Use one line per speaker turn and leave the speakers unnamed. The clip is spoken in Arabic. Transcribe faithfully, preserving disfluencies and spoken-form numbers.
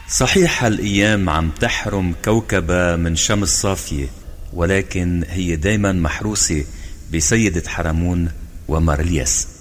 صحيح الأيام عم تحرم كوكبة من شمس صافية، ولكن هي دايما محروسة بسيدة حرمون ومارلياس.